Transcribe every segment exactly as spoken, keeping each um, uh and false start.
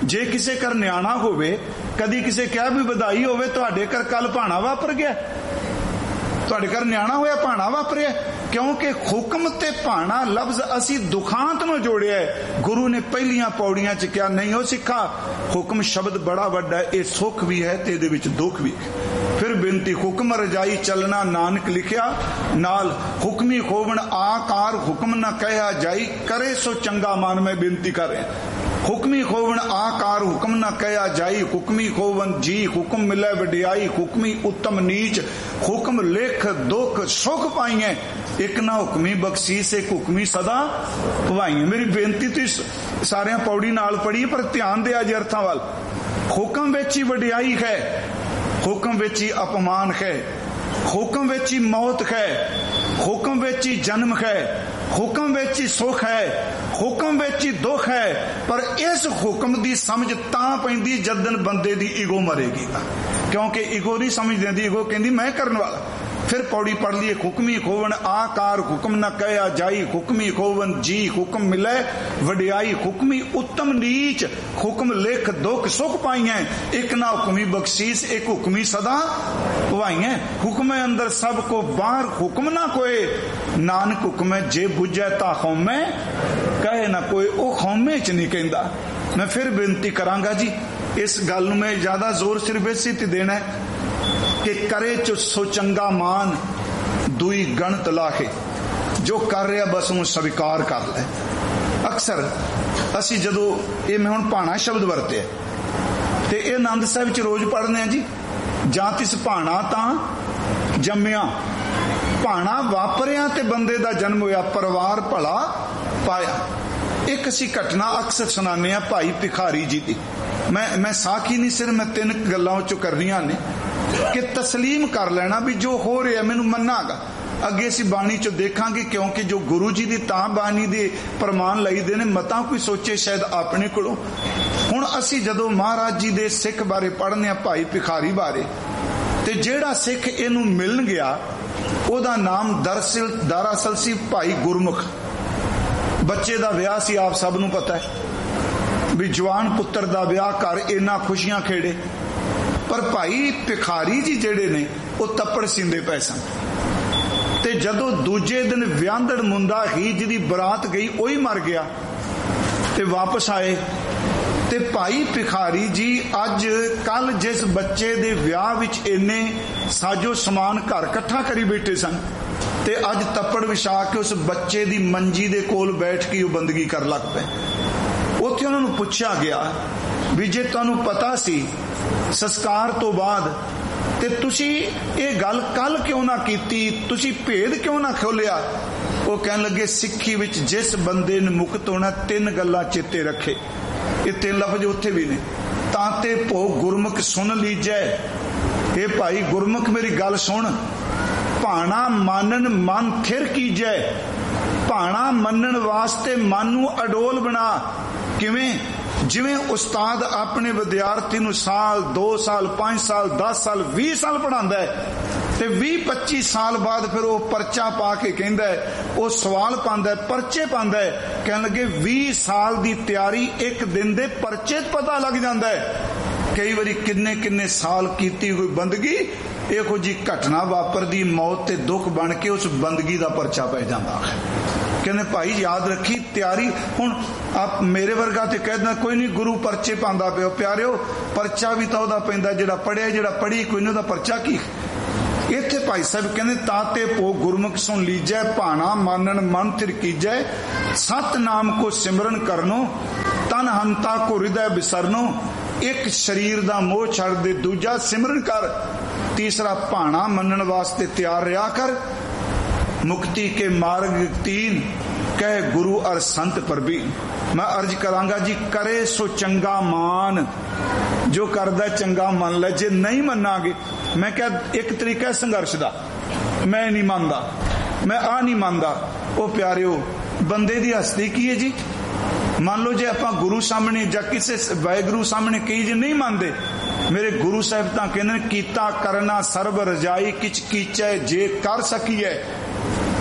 जे किसी घर न्याणा होवे, कदी किसी कहा भी बधाई होवे, तुहाडे घर कल भाणा वापर गया, तुहाडे घर न्याणा होया भाणा वापरिया, क्योंकि हुक्म ते भाणा लफ्ज असी दुखांत में जोड़िया है। गुरु ने पहलियां पौड़ियां च क्या नहीं हो सिखा, हुक्म शब्द बड़ा वड्डा है, ये सुख भी है ते इहदे विच दुख भी है। फिर बेनती हुक्म रजाई चलना नानक लिखिया, नाल हुक्मी खोवण आकार हुक्म न कहा जाई, करे सो चंगा मान। मैं बेनती कर रहा, हुक्मी खोवण आकार हुक्म न कहा जाई, हुक्मी खोवन जी हुक्म मिले वडियाई, हुक्मी उत्तम नीच हुक्म लेख दुख सुख पाइए, एक ना हुक्मी बख्शीश एक हुक्मी सदा भवाइए। मेरी बेनती तो सारे पौड़ी नाल पढ़ी, पर ध्यान दे अज अर्थां वाल। हुक्म विच ही वडियाई है, हुक्म विच ही अपमान है, हुक्म विच ही मौत है, हुक्म विच ही जन्म है, हुक्म विच ही सुख है, हुक्म विच ही दुख है। पर इस हुक्म की समझ तां पैंदी जदन बंदे दी ईगो मरेगी, क्योंकि ईगो नहीं समझ देंदी, ईगो कहंदी मैं करने वाला। फिर पौड़ी पढ़ लीए, हुक्मी खोवन आकार हुक्म न कहा जाई, हुक्मी खोवन जी हुक्म मिले वडियाई, हुक्मी उत्तम नीच हुक्म लेख दुख सुख पाइए, एक ना हुक्मी बख्शीश एक हुक्मी सदा भवाइए। हुक्म अंदर सब को बाहर हुक्म ना कोई, नानक हुक्म जे बुझे ता खौमे कहे ना कोई, वो खौमे च नहीं कहंदा। मैं फिर बेनती करांगा जी, इस गल में ज्यादा जोर सिर्फ इस ते देना है कि करे चो सो चंगा मान, दुई गणत लाहे, जो कर रहा बस उन स्वीकार कर ले। अक्सर असी जदों ये मैं हुण भाणा शब्द वरते ते ये आनंद साहिब च रोज पढ़ने हैं जी, जां तिस भाणा तां जम्मिया, भाणा वापरिया ते बंदे दा जन्म होया, परिवार भला पाया। एक असी घटना अक्सर सुनाने आ भाई भिखारी जी दी, मैं मैं साखी नहीं सिर्फ मैं तीन गल्लां चो करनियां ने कि तस्लीम कर लेना भी जो हो रहा मैनू मन्नागा। अगे असी बाणी चो देखांगे, क्योंकि जो गुरु जी दी तां बाणी दे प्रमाण लईदे ने, मतां कोई सोचे शायद अपने कोलों। हुण असी जदों महाराज जी दे सिख बारे पढ़ने भाई भिखारी बारे, ते जेड़ा सिख इनू मिलन गया ओदा नाम दरअसल दरअसल सी भाई गुरमुख। बच्चे दा विआह सी, आप सब नू पता है भी जवान पुत्र दा विआह कर इन्ना खुशियां खेड़े, पर भाई भिखारी जी जेड़े ने वो तप्पड़ सींदे पए सन। ते जदों दूजे दिन व्यांदड़ मुंडा ही जिहदी बरात गई वही मर गया, ते वापस आए ते भाई भिखारी जी अज कल जिस बच्चे दे विआह विच इन्ने साजो समान घर इकट्ठा करी बैठे सन, ते अज तप्पड़ विछा के उस बच्चे दी मंजी दे कोल बैठ के बंदगी कर लग पे। उत्थे उन्हां नूं पुछया गया भी जे तुहानूं पता सी संस्कार तो बाद ते तुसी ये गल कल क्यों ना कीती, तुसी भेद क्यों ना खोलिया? वो कहन लगे सिक्खी विच जिस बंदे ने मुक्त होना तीन गल्लां चेते रखे, ये तीन लफ्ज उत्थे भी ने। ताते भो गुरमुख सुन लीजै, ये भाई गुरमुख मेरी गल सुन, भाणा मानन मन थिर कीजै, भाणा मनन वास्ते मन नूं अडोल बना। किवें? जिवें उस्ताद अपने विद्यार्थी नूं साल दो साल पांच साल दस साल भी साल पढ़ांदा है, ते भी पच्ची साल बाद फिर वो परचा पा के कहंदा है, वो सवाल पांदा है, परचे पांदा है, कहन लगे भी साल दी तैयारी एक दिन दे परचे पता लग जांदा है। कई बारी किन्ने किन्ने साल कीती हुई बंदगी इहो जी घटना वापरदी, मौत ते दुख बन के उस बंदगी दा परचा पै जांदा है। कहने भाई याद रखी तैयारी। हुण आप मेरे वर्गा ते कहदा कोई नहीं गुरु परचे पांदा पियो, प्यारिओ परचा भी तां ओदा पैंदा जेड़ा पढ़िया, जेड़ा पढ़ी कोई नहीं ओदा परचा की। इत्थे भाई साहब कहने ताते पो गुरमुख सुन लीजै, भाणा मानन मन थिर कीजै, सत नाम को सिमरन करनो, तन हंता को हृदय बिसरनो, एक शरीर दा मोह छड़ दे, दूजा सिमरन कर, तीसरा भाणा मनन वास्ते तैयार रहा कर, मुक्ति के मार्ग तीन कह गुरु और संत परबीन। मैं अर्ज करांगा जी, करे सो चंगा मान, जो करदा चंगा मन ले, जे नहीं मनांगे। मैं क्या एक तरीका है संघर्ष दा, मैं नहीं मानदा, मैं आ नहीं मानदा। ओ प्यारिओ बंदे दी हस्ती की है जी? मान लो जे आपां गुरु सामने जां किसे वाहिगुरू सामने कही जे नहीं मानते, मेरे गुरु साहब तां कहंदे कीता करना सर्ब रजाई, किच कीचै जे कर सकीए,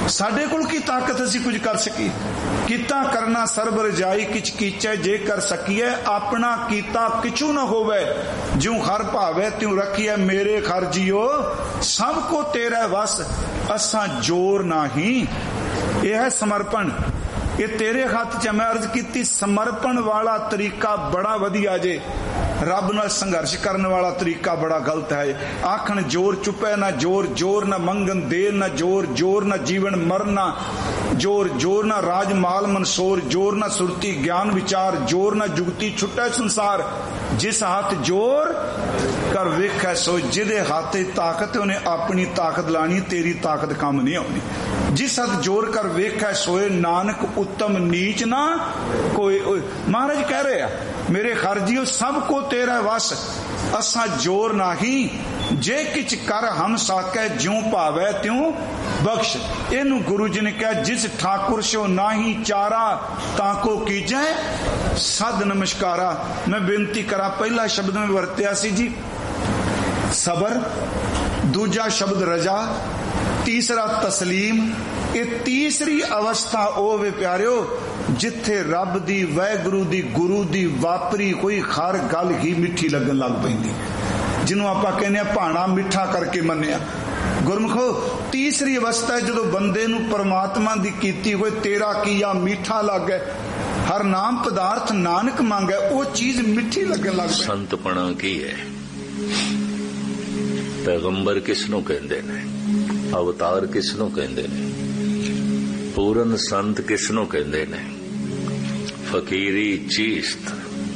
ਸਾਡੇ ਕੋਲ ਕੀ ਤਾਕਤ ਅਸੀਂ ਕੁਝ ਕਰ ਸਕੀਏ। ਕੀਤਾ ਕਰਨਾ ਸਰਬ ਰਜਾਈ ਕਿਛ ਕੀਚੈ ਜੇ ਕਰ ਸਕੀਏ, ਆਪਣਾ ਕੀਤਾ ਕਿਛੂ ਨਾ ਹੋਵੇ, ਜਿਉ ਹਰ ਭਾਵੇ ਤਿਉ ਰੱਖੀਐ, ਮੇਰੇ ਖਰ ਜੀਓ ਸਭ ਕੋ ਤੇਰਾ ਵਸ, ਅਸਾਂ ਜੋਰ ਨਹੀਂ। ਇਹ ਹੈ ਸਮਰਪਣ, ਇਹ ਤੇਰੇ ਹੱਥ 'ਚ। ਮੈਂ ਅਰਜ਼ ਕੀਤੀ ਸਮਰਪਣ ਵਾਲਾ ਤਰੀਕਾ ਬੜਾ ਵਧੀਆ ਜੇ, ਰੱਬ ਨਾਲ ਸੰਘਰਸ਼ ਕਰਨ ਵਾਲਾ ਤਰੀਕਾ ਬੜਾ ਗਲਤ ਹੈ। ਆਖਣ ਜੋਰ ਚੁੱਪੈ ਨਾ ਜੋਰ, ਜੋਰ ਨਾ ਮੰਗਣ ਦੇਰ ਨਾ ਜੋਰ, ਜੋਰ ਨਾ ਜੀਵਨ ਮਰਨਾ ਜੋਰ, ਜੋਰ ਨਾ ਰਾਜ ਮਾਲ ਮਨਸੋਰ, ਜੋਰ ਨਾ ਸੁਰਤੀ ਗਿਆਨ ਵਿਚਾਰ, ਜੋਰ ਨਾ ਜੁਗਤੀ ਛੁੱਟੈ ਸੰਸਾਰ। ਜਿਸ ਹੱਥ ਜੋਰ ਕਰ ਵੇਖੈ ਸੋ, ਜਿਹਦੇ ਹੱਥ 'ਚ ਤਾਕਤ ਉਹਨੇ ਆਪਣੀ ਤਾਕਤ ਲਾਣੀ, ਤੇਰੀ ਤਾਕਤ ਕੰਮ ਨਹੀਂ ਆਉਣੀ। ਜਿਸ ਹੱਥ ਜੋਰ ਕਰ ਵੇਖੈ ਸੋਏ, ਨਾਨਕ ਉੱਤਮ ਨੀਚ ਨਾ ਕੋਈ। ਮਹਾਰਾਜ ਕਹਿ ਰਹੇ ਆ ਮੇਰੇ ਖਰਜੀਓ ਸਭ ਕੋ ਤੇਰਾ ਵਸ, ਅਸਾਂ ਜੋਰ ਨਹੀਂ, ਜੇ ਕਿਛ ਕਰ ਹਮ ਸਾਕੈ, ਜਿਉ ਭਾਵੈ ਤਿਉ ਬਖਸ਼। ਇਹਨੂੰ ਗੁਰੂ ਜੀ ਨੇ ਕਿਹਾ ਜਿਸ ਠਾਕੁਰ ਸੋ ਨਾਹੀ ਚਾਰਾ, ਤਾਂ ਕੋ ਕੀਜੈ ਸਦ ਨਮਸਕਾਰਾ। ਮੈਂ ਬੇਨਤੀ ਕਰਾਂ, ਪਹਿਲਾ ਸ਼ਬਦ ਮੈਂ ਵਰਤਿਆ ਸੀ ਜੀ ਸਬਰ, ਦੂਜਾ ਸ਼ਬਦ ਰਜਾ, ਤੀਸਰਾ ਤਸਲੀਮ। ਇਹ ਤੀਸਰੀ ਅਵਸਥਾ ਉਹ ਵੇ ਪਿਆਰਿਓ ਜਿੱਥੇ ਰੱਬ ਦੀ, ਵਾਹਿਗੁਰੂ ਦੀ, ਗੁਰੂ ਦੀ ਵਾਪਰੀ ਕੋਈ ਹਰ ਗੱਲ ਹੀ ਮਿੱਠੀ ਲੱਗਣ ਲੱਗ ਪੈਂਦੀ, ਜਿਹਨੂੰ ਆਪਾਂ ਕਹਿੰਦੇ ਆ ਭਾਣਾ ਮਿੱਠਾ ਕਰਕੇ ਮੰਨਿਆ। ਗੁਰਮੁਖੋ ਤੀਸਰੀ ਅਵਸਥਾ ਹੈ ਜਦੋਂ ਬੰਦੇ ਨੂੰ ਪਰਮਾਤਮਾ ਦੀ ਕੀਤੀ ਹੋਏ ਤੇਰਾ ਕੀਆ ਮਿੱਠਾ ਲੱਗੇ, ਹਰ ਨਾਮ ਪਦਾਰਥ ਨਾਨਕ ਮੰਗੇ, ਉਹ ਚੀਜ਼ ਮਿੱਠੀ ਲੱਗਣ ਲੱਗ ਪਈ। ਸੰਤਪਣਾ ਕੀ ਹੈ? ਪੈਗੰਬਰ ਕਿਸ ਨੂੰ ਕਹਿੰਦੇ ਨੇ? ਅਵਤਾਰ ਕਿਸ ਨੂੰ ਕਹਿੰਦੇ ਨੇ? ਪੂਰਨ ਸੰਤ ਕਿਸ ਨੂੰ ਕਹਿੰਦੇ ਨੇ? ਫਕੀਰੀ ਚੀਸਤ।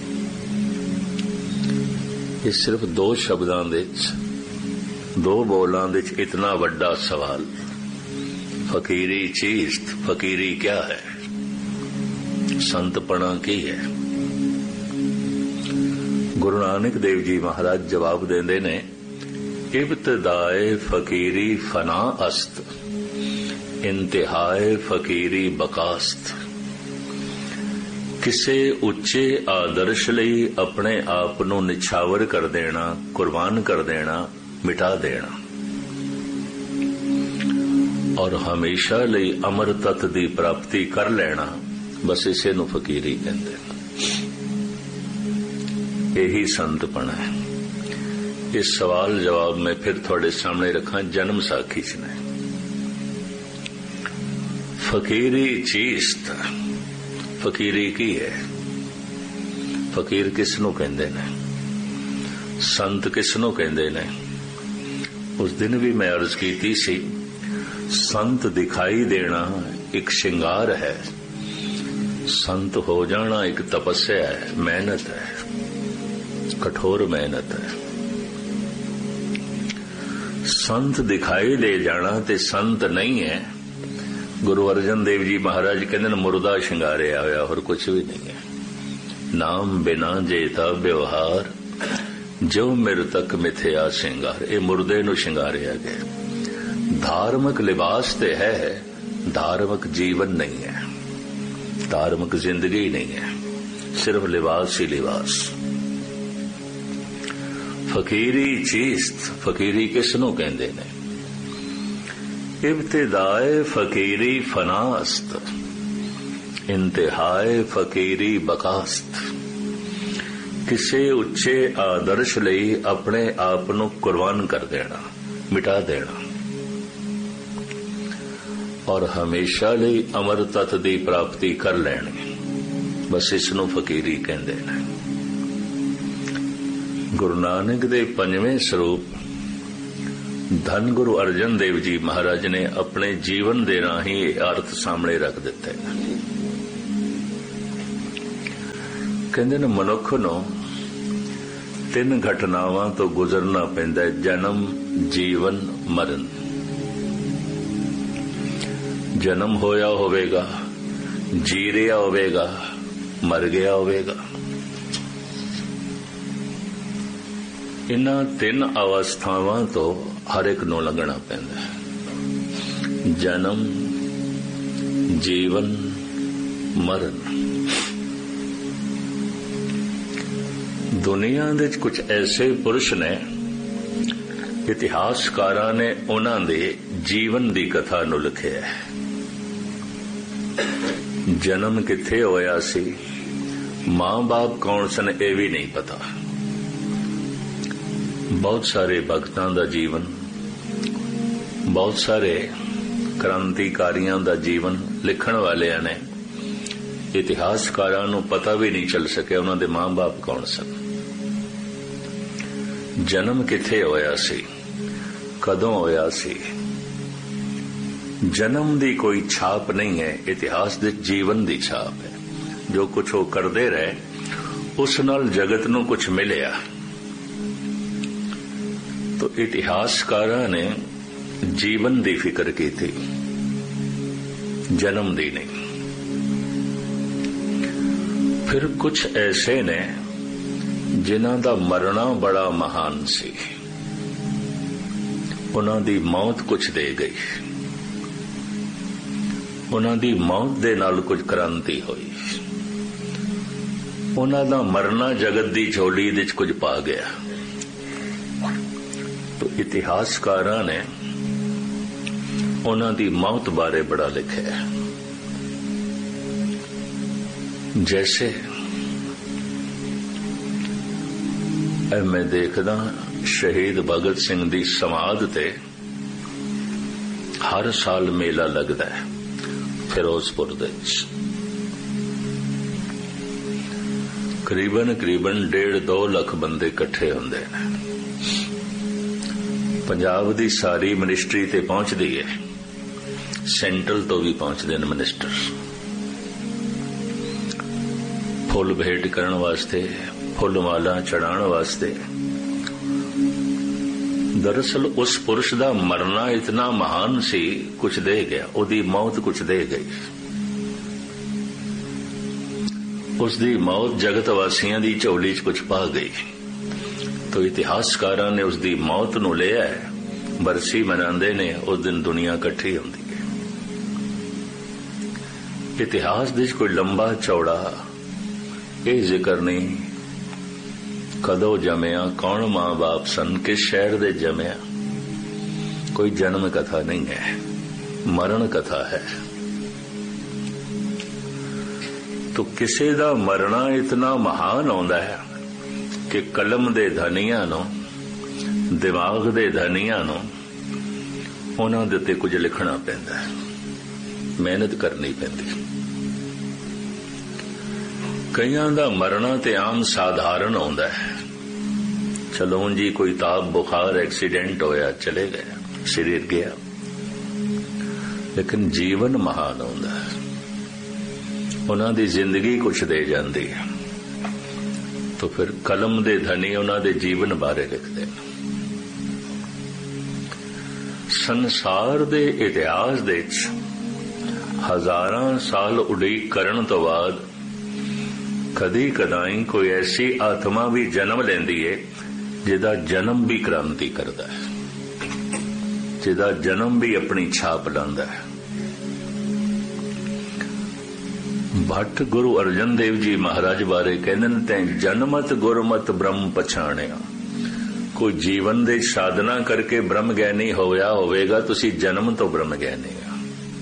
ਇਹ ਸਿਰਫ ਦੋ ਸ਼ਬਦਾਂ ਦੇ ਵਿੱਚ, ਦੋ ਬੋਲਾਂ ਦੇ ਵਿੱਚ ਇਤਨਾ ਵੱਡਾ ਸਵਾਲ। ਫਕੀਰੀ ਚੀਸਤ, ਫਕੀਰੀ ਕਿਆ ਹੈ? ਸੰਤਪਣਾ ਕੀ ਹੈ? ਗੁਰੂ ਨਾਨਕ ਦੇਵ ਜੀ ਮਹਾਰਾਜ ਜਵਾਬ ਦਿੰਦੇ ਨੇ, ਇਬਤਦਾਏ ਫਕੀਰੀ ਫਨਾ ਅਸਤ, ਇੰਤਹਾਏ ਫਕੀਰੀ ਬਕਾਸਤ। ਕਿਸੇ ਉੱਚੇ ਆਦਰਸ਼ ਲਈ ਆਪਣੇ ਆਪ ਨੂੰ ਨਿਛਾਵਰ ਕਰ ਦੇਣਾ, ਕੁਰਬਾਨ ਕਰ ਦੇਣਾ, ਮਿਟਾ ਦੇਣਾ, ਔਰ ਹਮੇਸ਼ਾ ਲਈ ਅਮਰ ਤਤ ਦੀ ਪ੍ਰਾਪਤੀ ਕਰ ਲੈਣਾ, ਬਸ ਇਸੇ ਨੂੰ ਫਕੀਰੀ ਕਹਿੰਦੇ ਨੇ। ਇਹੀ ਸੰਤਪਣਾ ਹੈ। ਇਸ ਸਵਾਲ ਜਵਾਬ ਮੈਂ ਫਿਰ ਤੁਹਾਡੇ ਸਾਹਮਣੇ ਰੱਖਾਂ ਜਨਮ ਸਾਖੀ ਚ ਨੇ। ਫਕੀਰੀ ਚੀਸਤ, ਫਕੀਰੀ ਕੀ ਹੈ? ਫਕੀਰ ਕਿਸ ਨੂੰ ਕਹਿੰਦੇ ਨੇ? ਸੰਤ ਕਿਸ ਨੂੰ ਕਹਿੰਦੇ ਨੇ? ਉਸ ਦਿਨ ਵੀ ਮੈਂ ਅਰਜ਼ ਕੀਤੀ ਸੀ, ਸੰਤ ਦਿਖਾਈ ਦੇਣਾ ਇੱਕ ਸ਼ਿੰਗਾਰ ਹੈ, ਸੰਤ ਹੋ ਜਾਣਾ ਇੱਕ ਤਪੱਸਿਆ ਹੈ, ਮਿਹਨਤ ਹੈ, ਕਠੋਰ ਮਿਹਨਤ ਹੈ। ਸੰਤ ਦਿਖਾਈ ਦੇ ਜਾਣਾ ਤੇ ਸੰਤ ਨਹੀਂ ਹੈ। ਗੁਰੂ ਅਰਜਨ ਦੇਵ ਜੀ ਮਹਾਰਾਜ ਕਹਿੰਦੇ ਨੇ ਮੁਰਦਾ ਸ਼ਿੰਗਾਰਿਆ ਹੋਇਆ, ਹੋਰ ਕੁਛ ਵੀ ਨਹੀਂ ਹੈ। ਨਾਮ ਬਿਨਾ ਜੇਤਾ ਵਿਵਹਾਰ, ਜੋ ਮਿਰ ਤੱਕ ਮਿਥਿਆ ਸ਼ਿੰਗਾਰ। ਇਹ ਮੁਰਦੇ ਨੂੰ ਸ਼ਿੰਗਾਰਿਆ ਗਿਆ। ਧਾਰਮਿਕ ਲਿਬਾਸ ਤੇ ਹੈ, ਧਾਰਮਿਕ ਜੀਵਨ ਨਹੀਂ ਹੈ, ਧਾਰਮਿਕ ਜ਼ਿੰਦਗੀ ਨਹੀਂ ਹੈ, ਸਿਰਫ ਲਿਬਾਸ ਹੀ ਲਿਬਾਸ। ਫਕੀਰੀ ਚੀਸਤ, ਫਕੀਰੀ ਕਿਸ ਨੂੰ ਕਹਿੰਦੇ ਨੇ? ਇਬਤਦਾਏ ਫਕੀਰੀ ਫਨਾਸਤ, ਇੰਤਹਾਏ ਫਕੀਰੀ ਬਕਾਸਤ। ਕਿਸੇ ਉੱਚੇ ਆਦਰਸ਼ ਲਈ ਆਪਣੇ ਆਪ ਨੂੰ ਕੁਰਬਾਨ ਕਰ ਦੇਣਾ, ਮਿਟਾ ਦੇਣਾ, ਔਰ ਹਮੇਸ਼ਾ ਲਈ ਅਮਰ ਤਤ ਦੀ ਪ੍ਰਾਪਤੀ ਕਰ ਲੈਣੀ, ਬਸ ਇਸ ਨੂੰ ਫਕੀਰੀ ਕਹਿੰਦੇ ਨੇ। ਗੁਰੂ ਨਾਨਕ ਦੇ ਪੰਜਵੇਂ ਸਰੂਪ ਧੰਨ ਗੁਰੂ ਅਰਜਨ ਦੇਵ ਜੀ ਮਹਾਰਾਜ ਨੇ ਆਪਣੇ ਜੀਵਨ ਦੇ ਰਾਹੀਂ ਇਹ ਅਰਥ ਸਾਹਮਣੇ ਰੱਖ ਦਿੱਤੇ। ਕਹਿੰਦੇ ਨੇ ਮਨੁੱਖ ਨੂੰ ਤਿੰਨ ਘਟਨਾਵਾਂ ਤੋਂ ਗੁਜ਼ਰਨਾ ਪੈਂਦਾ ਹੈ, ਜਨਮ, ਜੀਵਨ, ਮਰਨ। ਜਨਮ ਹੋਇਆ ਹੋਵੇਗਾ, ਜੀ ਰਿਹਾ ਹੋਵੇਗਾ, ਮਰ ਗਿਆ ਹੋਵੇਗਾ। ਇਨ੍ਹਾਂ ਤਿੰਨ ਅਵਸਥਾਵਾਂ ਤੋਂ ਹਰ ਇੱਕ ਨੂੰ ਲੰਘਣਾ ਪੈਂਦਾ ਹੈ। ਜਨਮ, ਜੀਵਨ, ਮਰਨ। ਦੁਨੀਆ ਦੇ ਵਿੱਚ ਕੁਝ ਐਸੇ ਪੁਰਸ਼ ਨੇ, ਇਤਿਹਾਸਕਾਰਾਂ ਨੇ ਉਹਨਾਂ ਦੇ ਜੀਵਨ ਦੀ ਕਥਾ ਨੂੰ ਲਿਖਿਆ ਹੈ। जन्म किथे होया सी, मां बाप कौन सन ये भी नहीं पता। बहुत सारे भगतां दा जीवन, बहुत सारे क्रांतिकारियों दा जीवन लिखण वालियां ने इतिहासकारां नूं पता भी नहीं चल सके उन्हां दे मां बाप कौन सन। जन्म किथे होया सी, कदों होया सी, जन्म दी कोई छाप नहीं है, इतिहास दे जीवन दी छाप है। जो कुछ वो करते रहे उस नाल जगत नूं कुछ मिलिया। तो इतिहासकारां ने जीवन दी फिक्र की थी, जन्म दी नहीं। फिर कुछ ऐसे ने जिन्हां दा मरना बड़ा महान सी, उन्हां दी मौत कुछ दे गई, उन्हां दी मौत दे नाल कुछ क्रांति हुई, उन्हां दा मरना जगत दी झोली दे कुछ पा गया। तो इतिहासकारां ने उन्हां दी मौत बारे बड़ा लिखा है। जैसे मैं देखदा शहीद भगत सिंह दी समाध ते हर साल मेला लगदा है फिरोजपुर दे करीबन करीबन डेढ़ दो लाख बंदे इकट्ठे होंदे ने। पंजाब दी सारी मिनिस्ट्री ते पहुंचदी है, सेंट्रल तो भी पहुंचदे ने मिनिस्टर, फुल भेंट करन वास्ते, फुल माला चढ़ाण वास्ते। दरअसल उस पुरुष दा मरना इतना महान सी, कुछ दे गया, उदी मौत कुछ दे गई। उसदी मौत जगत वासियां दी झोली च कुछ पा गई। तो इतिहासकारां ने उसदी मौत नूं लिया है, बरसी मनांदे ने, उस दिन दुनिया इकट्ठी होंदी है। इतिहास दे कोई लंबा चौड़ा ये जिक्र नहीं, कदों जमया, कौन मां बाप सन, किस शहर दे जमया, कोई जन्म कथा नहीं है, मरण कथा है। तो किसी दा मरना इतना महान होंदा है कि कलम दे धनिया नो, दिमाग दे धनिया नो, उन्हां दे उत्ते कुछ लिखना पैंदा है, मेहनत करनी पैंदी। कईयां दा मरना ते आम साधारण होंदा है, चलो जी कोई ताप बुखार एक्सीडेंट होया, चले गया, शरीर गया। लेकिन जीवन महान होंदा है, उन्हां दी जिंदगी कुछ दे जांदी है। तो फिर कलम दे धनी उन्हां दे जीवन बारे लिखते हैं। संसार दे इतिहास दे हजारां साल उड़ीक करन तो बाद कदी कदाई कोई ऐसी आत्मा भी जन्म लेंदी है जिदा जन्म भी क्रांति करदा है, जिदा जन्म भी अपनी छाप लांदा है। भट्ट गुरु अर्जन देव जी महाराज बारे कहंदे ने, तैं जन्मत गुरमत ब्रह्म पछाणिया। कोई जीवन दे साधना करके ब्रह्म ज्ञानी होया होवेगा, तुसी जन्म तो ब्रह्म ज्ञानी हो।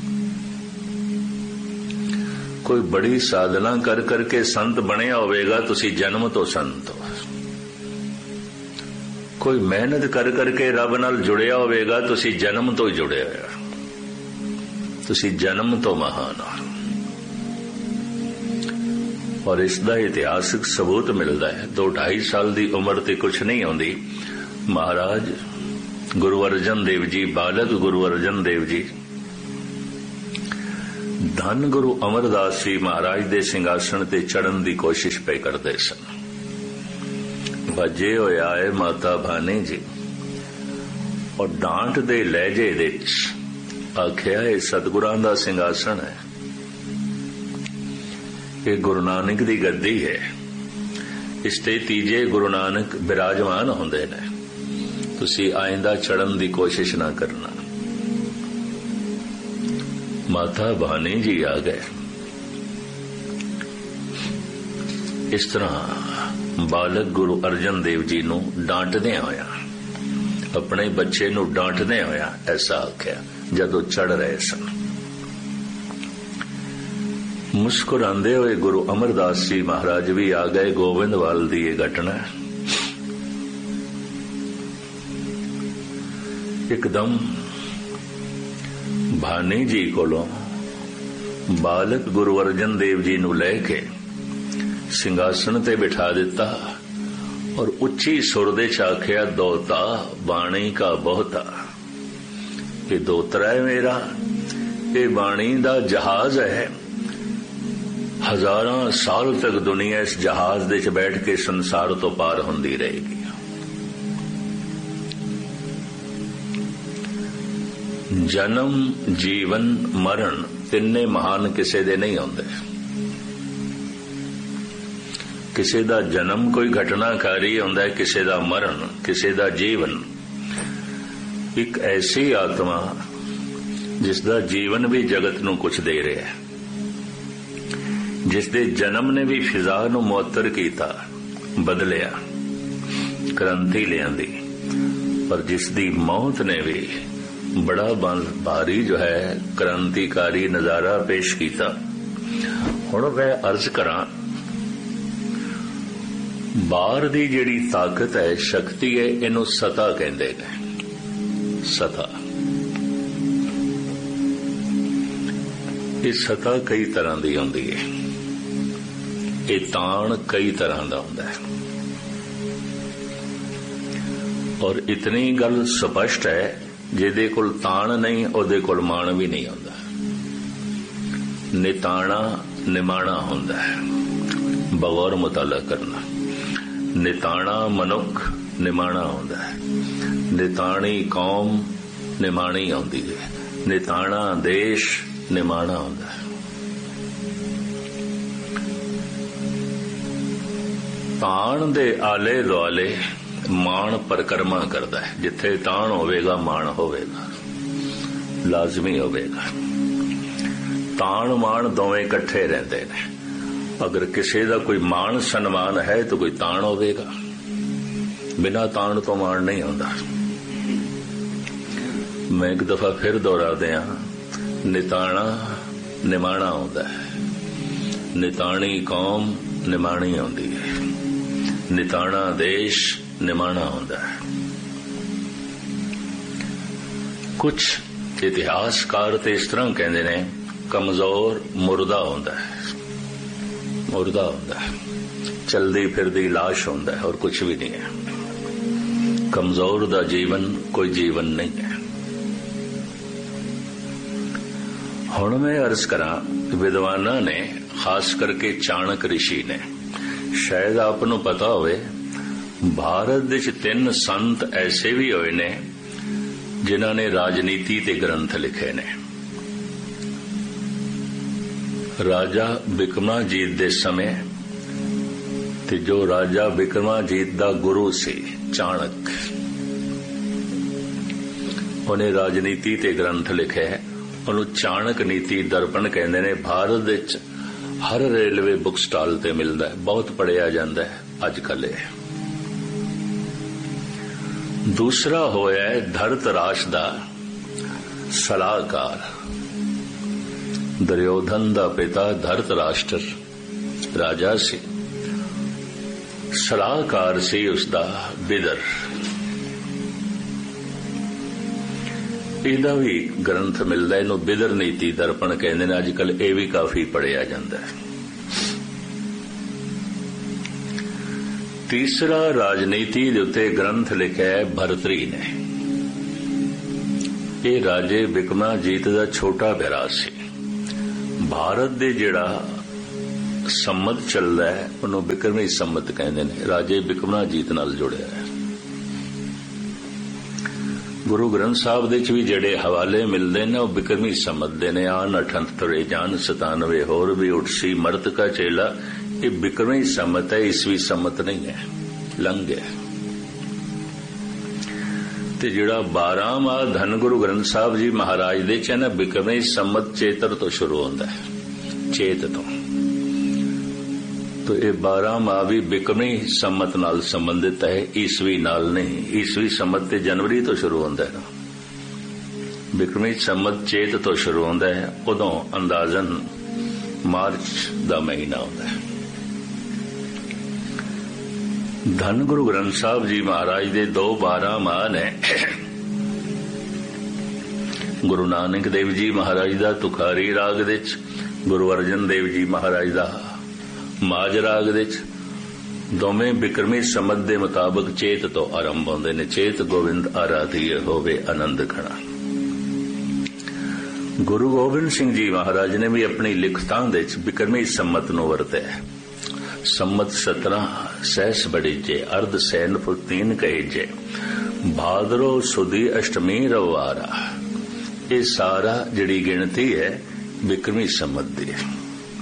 कोई बड़ी साधना कर करके संत बनया होवेगा, तुसी जन्म तो संत हो। कोई मेहनत कर करके रब नाल जुड़िया होवेगा, तुसी जन्म तो जुड़े हो, तुसी जन्म तो महान हो। और इसका इतिहासिक सबूत मिलता है। दो ढाई साल की उम्र ते कुछ नहीं आती, महाराज गुरु अर्जन देव जी, बालक गुरु अर्जन देव जी, धन गुरु अमरदास जी महाराज दे सिंघासन ते चढ़न की कोशिश पे करते सन। भजे होया है माता भानी जी, और डांट दे लहजे दे आख्या है सतगुरां दा सिंघासन है, ये गुरु नानक दी गद्दी है, इस ते तीजे गुरु नानक विराजमान होंदे ने, तुसी आइंदा चढ़न दी कोशिश ना करना। माता भानी जी आ गए। इस तरह बालक गुरु अर्जन देव जी नू डांटदे होया, अपने बच्चे नू डांटदे होया, ऐसा आख्या जदों चढ़ रहे सन। ਮੁਸਕਰਾਉਂਦੇ ਹੋਏ ਗੁਰੂ ਅਮਰਦਾਸ ਜੀ ਮਹਾਰਾਜ ਵੀ ਆ ਗਏ। ਗੋਬਿੰਦਵਾਲ ਦੀ ਇਹ ਘਟਨਾ ਇੱਕਦਮ ਭਾਨੀ ਜੀ ਕੋਲੋਂ ਬਾਲਕ ਗੁਰੂ ਅਰਜਨ ਦੇਵ ਜੀ ਨੂੰ ਲੈ ਕੇ ਸਿੰਘਾਸਣ ਤੇ ਬਿਠਾ ਦਿੱਤਾ ਔਰ ਉੱਚੀ ਸੁਰ ਦੇ ਚ ਆਖਿਆ, ਦੋਤਾ ਬਾਣੀ ਕਾ ਬਹੁਤਾ। ਇਹ ਦੋਤਰਾ ਹੈ ਮੇਰਾ, ਇਹ ਬਾਣੀ ਦਾ ਜਹਾਜ਼ ਹੈ। ਹਜ਼ਾਰਾਂ ਸਾਲ ਤੱਕ ਦੁਨੀਆ ਇਸ ਜਹਾਜ਼ ਦੇ ਚ ਬੈਠ ਕੇ ਸੰਸਾਰ ਤੋਂ ਪਾਰ ਹੁੰਦੀ ਰਹੇਗੀ। ਜਨਮ, ਜੀਵਨ, ਮਰਨ ਤਿੰਨੇ ਮਹਾਨ ਕਿਸੇ ਦੇ ਨਹੀਂ ਹੁੰਦੇ। ਕਿਸੇ ਦਾ ਜਨਮ ਕੋਈ ਘਟਨਾਕਾਰੀ ਹੁੰਦਾ ਹੈ, ਕਿਸੇ ਦਾ ਮਰਨ, ਕਿਸੇ ਦਾ ਜੀਵਨ। ਇੱਕ ਐਸੀ ਆਤਮਾ ਜਿਸ ਦਾ ਜੀਵਨ ਵੀ ਜਗਤ ਨੂੰ ਕੁਝ ਦੇ ਰਿਹਾ ਹੈ, ਜਿਸ ਦੇ ਜਨਮ ਨੇ ਵੀ ਫਿਜ਼ਾ ਨੂੰ ਮੁਅੱਤਰ ਕੀਤਾ, ਬਦਲਿਆ, ਕ੍ਰਾਂਤੀ ਲਿਆਂਦੀ, ਪਰ ਜਿਸ ਦੀ ਮੌਤ ਨੇ ਵੀ ਬੜਾ ਭਾਰੀ ਜੋ ਹੈ ਕ੍ਰਾਂਤੀਕਾਰੀ ਨਜ਼ਾਰਾ ਪੇਸ਼ ਕੀਤਾ। ਹੁਣ ਮੈਂ ਅਰਜ਼ ਕਰਾਂ, ਬਾਹਰ ਦੀ ਜਿਹੜੀ ਤਾਕਤ ਹੈ, ਸ਼ਕਤੀ ਹੈ, ਇਹਨੂੰ ਸਤਾ ਕਹਿੰਦੇ ਨੇ। ਸਤਾ, ਇਹ ਸਤਾ ਕਈ ਤਰ੍ਹਾਂ ਦੀ ਹੁੰਦੀ ਹੈ। ਇਹ ਤਾਣ ਕਈ ਤਰ੍ਹਾਂ ਦਾ ਹੁੰਦਾ ਹੈ ਔਰ ਇਤਨੀ ਗੱਲ ਸਪਸ਼ਟ ਹੈ, ਜਿਹਦੇ ਕੋਲ ਤਾਣ ਨਹੀਂ ਉਹਦੇ ਕੋਲ ਮਾਣ ਵੀ ਨਹੀਂ ਹੁੰਦਾ। ਨਿਤਾਣਾ ਨਿਮਾਣਾ ਹੁੰਦਾ ਹੈ, ਬਗੌਰ ਮੁਤਾਲਾ ਕਰਨਾ। ਨਿਤਾਣਾ ਮਨੁੱਖ ਨਿਮਾਣਾ ਹੁੰਦਾ ਹੈ, ਨਿਤਾਣੀ ਕੌਮ ਨਿਮਾਣੀ ਆਉਂਦੀ ਹੈ, ਨਿਤਾਣਾ ਦੇਸ਼ ਨਿਮਾਣਾ ਹੁੰਦਾ ਹੈ। ਤਾਣ ਦੇ ਆਲੇ ਦੁਆਲੇ ਮਾਣ ਪਰਕਰਮਾ ਕਰਦਾ ਹੈ। ਜਿੱਥੇ ਤਾਣ ਹੋਵੇਗਾ ਮਾਣ ਹੋਵੇਗਾ, ਲਾਜ਼ਮੀ ਹੋਵੇਗਾ। ਤਾਣ ਮਾਣ ਦੋਵੇਂ ਇਕੱਠੇ ਰਹਿੰਦੇ ਨੇ। ਅਗਰ ਕਿਸੇ ਦਾ ਕੋਈ ਮਾਣ ਸਨਮਾਨ ਹੈ ਤਾਂ ਕੋਈ ਤਾਣ ਹੋਵੇਗਾ, ਬਿਨਾਂ ਤਾਣ ਤੋਂ ਮਾਣ ਨਹੀਂ ਹੁੰਦਾ। ਮੈਂ ਇੱਕ ਦਫਾ ਫਿਰ ਦੁਹਰਾ ਦਿਆਂ, ਨਿਤਾਣਾ ਨਿਮਾਣਾ ਹੁੰਦਾ ਹੈ, ਨਿਤਾਣੀ ਕੌਮ ਨਿਮਾਣੀ ਆਉਂਦੀ ਹੈ, ਨਿਤਾਣਾ ਦੇਸ਼ ਨਿਮਾਣਾ ਹੁੰਦਾ ਹੈ। ਕੁਝ ਇਤਿਹਾਸਕਾਰ ਤੇ ਇਸ ਤਰ੍ਹਾਂ ਕਹਿੰਦੇ ਨੇ, ਕਮਜ਼ੋਰ ਮੁਰਦਾ ਹੁੰਦਾ ਹੈ, ਮੁਰਦਾ ਹੁੰਦਾ ਹੈ, ਚਲਦੀ ਫਿਰਦੀ ਲਾਸ਼ ਹੁੰਦਾ ਹੈ ਔਰ ਕੁਝ ਵੀ ਨਹੀਂ ਹੈ। ਕਮਜ਼ੋਰ ਦਾ ਜੀਵਨ ਕੋਈ ਜੀਵਨ ਨਹੀਂ ਹੈ। ਹੁਣ ਮੈਂ ਅਰਜ਼ ਕਰਾਂ, ਵਿਦਵਾਨਾਂ ਨੇ, ਖਾਸ ਕਰਕੇ ਚਾਣਕ ਰਿਸ਼ੀ ਨੇ, ਸ਼ਾਇਦ ਆਪ ਨੂੰ ਪਤਾ ਹੋਵੇ, ਭਾਰਤ ਵਿੱਚ ਤਿੰਨ ਸੰਤ ਐਸੇ ਵੀ ਹੋਏ ਨੇ ਜਿਨ੍ਹਾਂ ਨੇ ਰਾਜਨੀਤੀ ਤੇ ਗ੍ਰੰਥ ਲਿਖੇ ਨੇ। ਰਾਜਾ ਬਿਕਰਮਾਜੀਤ ਦੇ ਸਮੇਂ ਤੇ ਜੋ ਰਾਜਾ ਬਿਕਰਮਾਜੀਤ ਦਾ ਗੁਰੂ ਸੀ ਚਾਣਕ, ਉਹਨੇ ਰਾਜਨੀਤੀ ਤੇ ਗ੍ਰੰਥ ਲਿਖਿਆ। ਉਹਨੂੰ ਚਾਣਕ ਨੀਤੀ ਦਰਪਣ ਕਹਿੰਦੇ ਨੇ। ਭਾਰਤ ਵਿੱਚ ਹਰ ਰੇਲਵੇ ਬੁੱਕ ਸਟਾਲ ਤੇ ਮਿਲਦਾ ਹੈ, ਬਹੁਤ ਪੜਿਆ ਜਾਂਦਾ ਹੈ ਅੱਜ ਕੱਲ੍ਹ। ਦੂਸਰਾ ਹੋਇਆ ਹੈ ਧਰਤਰਾਸ਼ ਦਾ ਸਲਾਹਕਾਰ। ਦੁਰਯੋਧਨ ਦਾ ਪਿਤਾ ਧਰਤਰਾਸ਼ਟਰ ਰਾਜਾ ਸੀ, ਸਲਾਹਕਾਰ ਸੀ ਉਸਦਾ ਬਿਦਰ। ਇਹਦਾ ਵੀ ਗ੍ਰੰਥ ਮਿਲਦਾ, ਇਹਨੂੰ ਬਿਦਰ ਨੀਤੀ ਦਰਪਣ ਕਹਿੰਦੇ ਨੇ। ਅੱਜ ਕੱਲ੍ਹ ਇਹ ਵੀ ਕਾਫੀ ਪੜਿਆ ਜਾਂਦਾ ਹੈ। ਤੀਸਰਾ ਰਾਜਨੀਤੀ ਦੇ ਉੱਤੇ ਗ੍ਰੰਥ ਲਿਖਿਆ ਹੈ ਭਰਤਰੀ ਨੇ। ਇਹ ਰਾਜੇ ਬਿਕਰਮਾਜੀਤ ਦਾ ਛੋਟਾ ਭਰਾ ਸੀ। ਭਾਰਤ ਦੇ ਜਿਹੜਾ ਸੰਮਤ ਚੱਲਦਾ ਹੈ ਉਹਨੂੰ ਬਿਕਰਮੀ ਸੰਮਤ ਕਹਿੰਦੇ ਨੇ। ਰਾਜੇ ਬਿਕਰਮਾਜੀਤ ਨਾਲ ਜੁੜਿਆ ਹੈ। ਗੁਰੂ ਗ੍ਰੰਥ ਸਾਹਿਬ ਦੇ ਚ ਵੀ ਜਿਹੜੇ ਹਵਾਲੇ ਮਿਲਦੇ ਨੇ ਉਹ ਬਿਕਰਮੀ ਸੰਮਤ ਦੇ ਨੇ। ਆਨ ਅਠੰਤਰੇ ਜਾਨ ਸਤਾਨਵੇਂ ਹੋਰ ਵੀ ਉਠਸੀ ਮਰਤ ਕਾ ਚੇਲਾ। ਇਹ ਬਿਕਰਮੀ ਸੰਮਤ ਹੈ, ਈਸਵੀ ਸੰਮਤ ਨਹੀਂ ਹੈ, ਲੰਘ ਗਿਆ। ਤੇ ਜਿਹੜਾ ਬਾਰਾਂ ਮਾਹ ਧੰਨ ਗੁਰੂ ਗ੍ਰੰਥ ਸਾਹਿਬ ਜੀ ਮਹਾਰਾਜ ਦੇ ਚ ਹੈ ਨਾ, ਬਿਕਰਮੀ ਸੰਮਤ ਚੇਤਰ ਤੋਂ ਸ਼ੁਰੂ ਹੁੰਦਾ ਹੈ, ਚੇਤ ਤੋਂ। तो ये बारह माह भी बिकमी सम्मत नाल संबंधित है, ईसवी नाल नहीं। ईसवी सम्मत ते जनवरी तो शुरू होंदा है ना, बिकमी सम्मत चेत तो शुरू होंदा है। उदों अंदाजन मार्च का महीना होता है। धन गुरु ग्रंथ साहब जी महाराज दे दो बारह माह ने। गुरु नानक देव जी महाराज दा तुखारी राग दे, गुरु अर्जन देव जी महाराज दा माज राग दे, दोवें बिक्रमी समझ दे मुताबिक चेत तो आरंभ होंदे ने। चेत गोविंद आराधीय होवे आनंद खड़ा। गुरु गोबिंद सिंह जी महाराज ने भी अपनी लिखतां दे बिक्रमी सम्मत नूं वरतिया। सम्मत सत्रह सहस बड़ीजे, अर्ध सैन तीन कहेजे, भादरो सुदी अष्टमी रवारा। ये सारा जिहड़ी गिणती है बिक्रमी सम्मत दी है।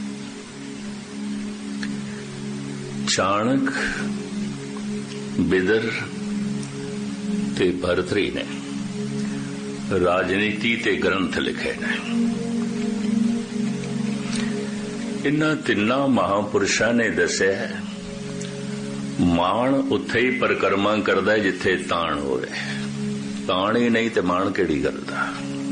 चाणक, बिदर ते भरतरी ने राजनीति ते ग्रंथ लिखे ने। इन्हां तिन्ना महापुरुषां ने दस्या है माण उत्थे ही परिक्रमा करदा है जिथे ताण होवे। ताण ही नहीं ते माण किहड़ी गल दा।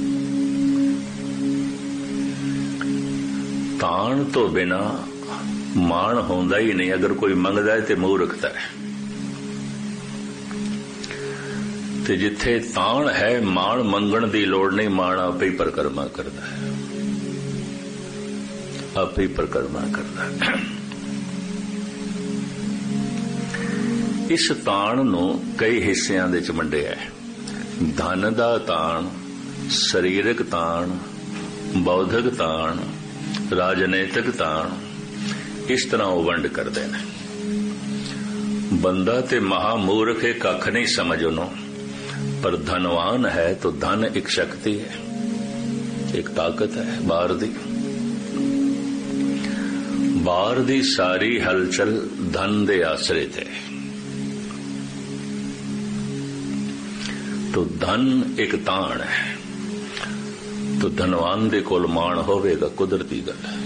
ताण तो बिना माण होंदा ही नहीं। अगर कोई मंगदा है ते मूर्खता है, ते जिथे ताण है माण मंगण दी लोड़ नहीं। माण आपे ही परिक्रमा करदा है, आपे ही परिक्रमा करदा है। इस ताण नूं कई हिस्सियां दे च वंडिया है। धन दा ताण, सरीरक ताण, बौद्धिक ताण, राजनीतिक ताण, इस तरह वो वंड करदे ने। बंदा ते महामूर्ख है, कख नहीं समझ उन्हों, पर धनवान है तो धन एक शक्ति है, एक ताकत है बाहर दी। बाहर दी सारी हलचल धन दे आश्रित है। तो धन एक ताण है, तो धनवान दे कोल माण होवेगा, कुदरती गल है।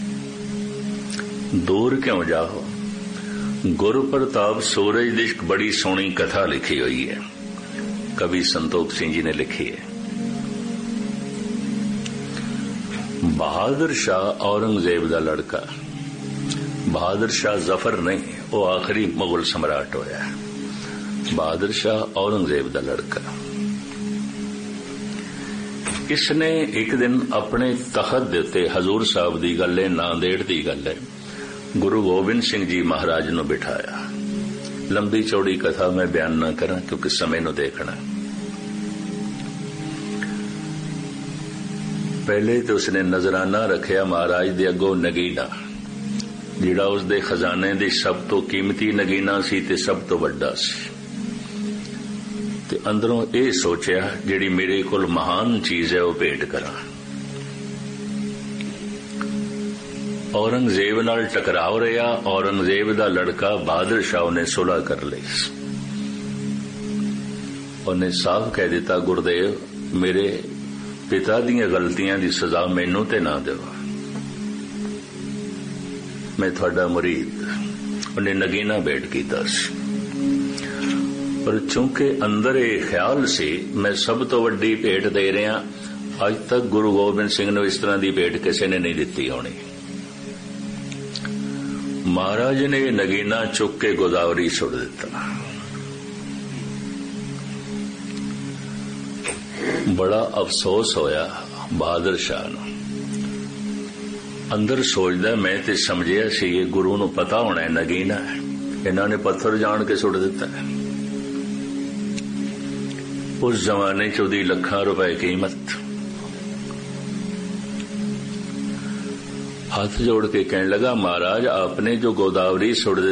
दूर क्यों जाओ। गुरु प्रताप सूरज दी बड़ी सोहनी कथा लिखी हुई है, कवि संतोख सिंह जी ने लिखी है। बहादुर शाह औरंगजेब दा लड़का, बहादुर शाह जफर नहीं, वो आखिरी मुगल सम्राट होया। बहादुर शाह औरंगजेब दा लड़का, इसने एक दिन अपने तखत दे उत्ते हजूर साहब दी गल है, नांदेड़ दी गल है, गुरु गोबिंद सिंह जी महाराज नूं बिठाया। लंबी चौड़ी कथा मैं बयान ना करा क्योंकि समय नूं देखना। पहले तो उसने नजराना रखिया महाराज दे अगों नगीना, जिहड़ा उसदे खजाने दी सब तो कीमती नगीना सी ते सब तो वड्डा सी। ते अंदरों ये सोचिया जिहड़ी मेरे कोल महान चीज है वो भेंट करा। औरंगजेब नाल टकराव रहा। औरंगजेब दा लड़का बहादुर शाह ने सुलह कर ली। उन्हें साफ कह दिता, गुरुदेव मेरे पिता दीयां गलतियां दी सजा मैनू ते ना दो, मैं थोड़ा मुरीद। उन्हें नगीना भेंट कीता सी, पर चूंकि अंदर ये ख्याल से मैं सब तो वड्डी भेंट दे रहा, अज तक गुरु गोबिंद सिंह ने इस तरह की भेंट किसी ने नहीं दी होनी। महाराज ने नगीना चुक के गोदावरी छोड़ दिता। बड़ा अफसोस होया बहादुर शाह नूं। अंदर सोचदा मैं ते समझिया सी ये गुरु नूं पता होना है नगीना है, इन्हां ने पत्थर जान के सुट दिता है। उस जमाने च उहदी लखां रुपए कीमत। हाथ जोड़ के कहने लगा, महाराज आपने जो गोदावरी सुट